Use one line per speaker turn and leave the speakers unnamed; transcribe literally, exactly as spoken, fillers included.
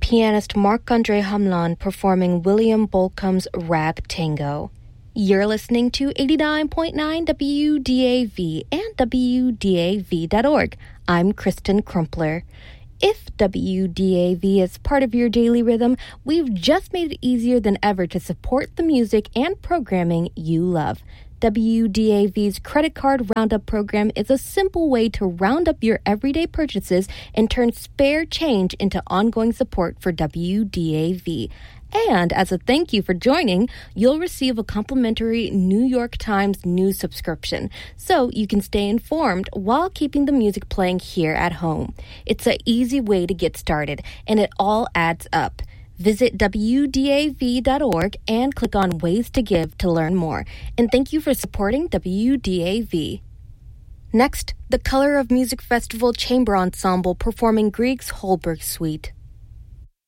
pianist Marc-Andre Hamelin performing William Bolcom's Rag Tango. You're listening to eighty-nine point nine W D A V and W D A V dot org. I'm Kristen Crumpler. If W D A V is part of your daily rhythm, we've just made it easier than ever to support the music and programming you love. W D A V's Credit Card Roundup program is a simple way to round up your everyday purchases and turn spare change into ongoing support for W D A V. And as a thank you for joining, you'll receive a complimentary New York Times news subscription, so you can stay informed while keeping the music playing here at home. It's an easy way to get started, and it all adds up. Visit W D A V dot org and click on Ways to Give to learn more. And thank you for supporting W D A V. Next, the Color of Music Festival Chamber Ensemble performing Grieg's Holberg Suite.